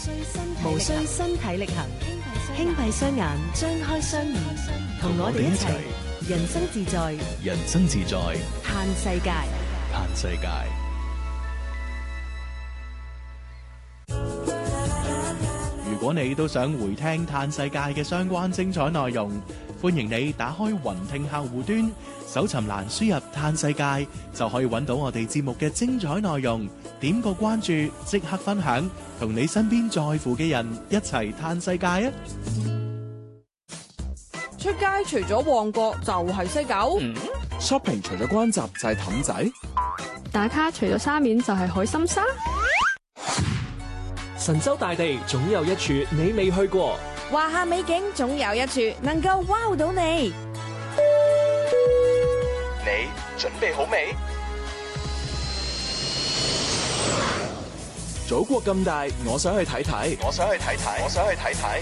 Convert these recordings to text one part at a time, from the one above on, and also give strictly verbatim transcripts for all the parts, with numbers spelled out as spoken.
無需身體力行，輕閉雙眼，張開雙耳，同我哋一齊人生自在， 人生自在， 嘆世界， 嘆世界。如果你都想回聽嘆世界嘅相關精彩內容，歡迎你打開雲聽客戶端，搜尋欄輸入嘆世界，就可以揾到我哋節目嘅精彩內容。點個關注，即刻分享，同你身邊在乎嘅人一齊嘆世界啊！ 出街除咗旺角就係西九、 嗯、shopping 除咗關閘就係氹仔， 打卡除咗沙面就係海心沙。 神州大地總有一處你未去過， 華夏美景總有一處能夠 wow 到你。 你準備好未？祖國咁大，我想去睇睇，我想去睇睇，我想去睇睇。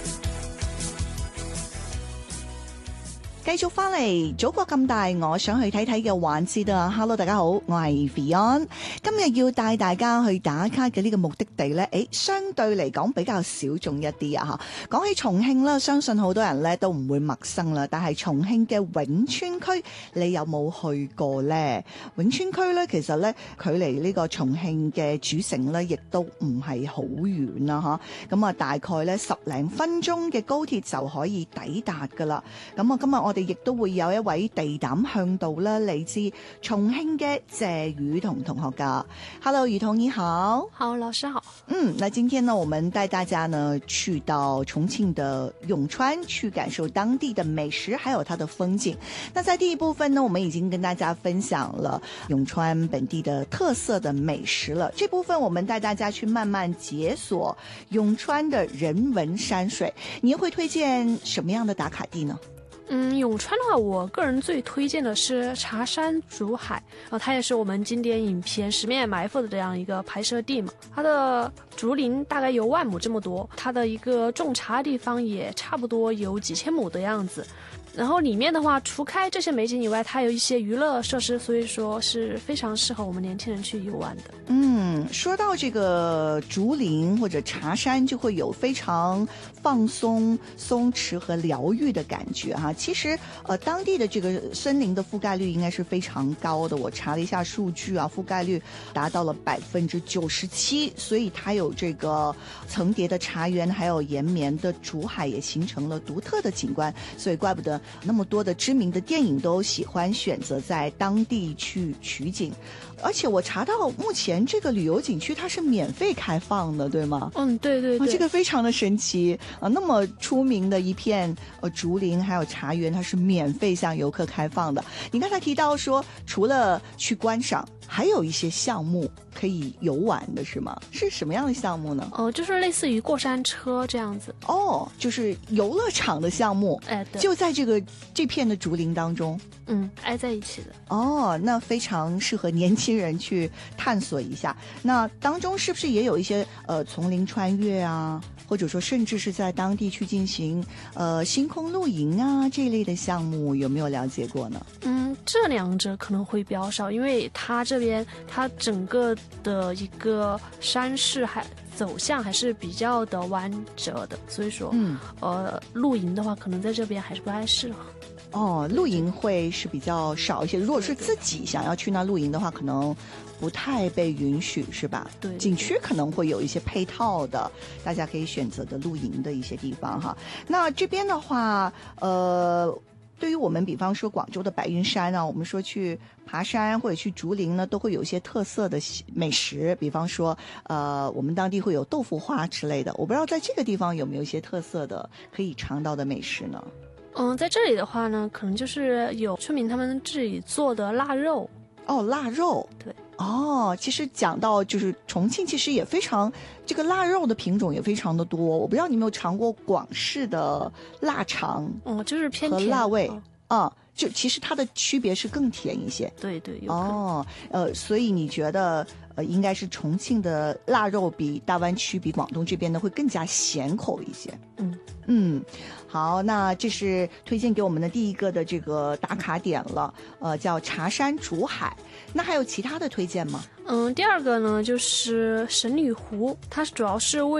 繼續翻嚟，祖國咁大，我想去睇睇嘅環節啊 ！Hello， 大家好，我係 Fion， 今日要帶大家去打卡嘅呢個目的地呢，誒，相對嚟講比較小眾一啲啊！吓，講起重慶啦，相信好多人呢都唔會陌生啦。但係重慶嘅永川區，你有冇去過呢？永川區呢，其實呢，距離呢個重慶嘅主城呢，亦都唔係好遠啦，吓。咁啊，大概呢十零分鐘嘅高鐵就可以抵達噶啦。咁啊，今日我。我哋亦都會有一位地膽向導啦，嚟自重慶嘅謝雨桐同學噶。Hello， 雨桐你好。 好，老師好。 嗯，那今天呢，我們帶大家呢去到重慶的永川，去感受當地的美食，還有它的風景。那在第一部分呢，我們已經跟大家分享了永川本地的特色的美食了。這部分我們帶大家去慢慢解鎖永川的人文山水。你會推薦什麼樣的打卡地呢？ 嗯，永川的話，我個人最推薦的是茶山竹海，然後它也是我們經典影片《十面埋伏》的這樣一個拍攝地嘛。它的竹林大概有萬畝這麼多，它的一個種茶的地方也差不多有幾千畝的樣子。然後裡面的話，除開這些美景以外，它有一些娛樂設施，所以說是非常適合我們年輕人去遊玩的。 嗯，說到這個竹林或者茶山，就會有非常放鬆、鬆弛和療癒的感覺哈。其實，呃，當地的這個森林的覆蓋率應該是非常高的。我查了一下數據啊，覆蓋率達到了百分之九十七，所以它有這個層疊的茶園，還有延綿的竹海，也形成了獨特的景觀。所以，怪不得那麼多的知名的電影都喜歡選擇在當地去取景。而且我查到目前這個旅遊景區它是免費開放的，對嗎？ 嗯，對對對， 啊，這個非常的神奇啊！那麼出名的一片呃竹林還有茶園，它是免費向遊客開放的。你剛才提到說，除了去觀賞，還有一些項目可以遊玩的，是嗎？是什麼樣的項目呢？ 哦、呃，就是類似於過山車這樣子。 哦，就是遊樂場的項目， 哎，對， 就在這個這片的竹林當中。 嗯，挨在一起的。 哦，那非常適合年輕人去探索一下。那當中是不是也有一些呃叢林穿越啊，或者說甚至是在當地去進行呃星空露營啊這一類的項目，有沒有了解過呢？ 嗯，這兩者可能會比較少，因為它這邊它整個的一個山勢還走向還是比較的彎折的，所以說嗯呃露營的話可能在這邊還是不太適合。 哦，露營會是比較少一些。如果是自己想要去那露營的話，可能不太被允許，是吧？ 對， 景區可能會有一些配套的，大家可以選擇的露營的一些地方哈。那這邊的話，呃，對於我們比方說廣州的白雲山啊，我們說去爬山或者去竹林呢，都會有一些特色的美食，比方說，呃，我們當地會有豆腐花之類的。我不知道在這個地方有沒有一些特色的可以嘗到的美食呢？ 嗯，在這裡的話呢，可能就是有村民他們自己做的臘肉。 哦，臘肉， 對， 哦，其實講到就是重慶，其實也非常這個臘肉的品種也非常的多。我不知道你有沒有嘗過廣式的臘腸， 哦，就是偏甜和辣味， 哦、 啊，就其實它的區別是更甜一些。 對對，有可能。 哦，呃，所以你覺得呃，應該是重慶的臘肉比大灣區、比廣東這邊呢會更加鹹口一些。 嗯嗯。好，那這是推薦給我們的第一個的這個打卡點了，呃，叫茶山竹海。那還有其他的推薦嗎？ 嗯，第二個呢就是神女湖，它主要是為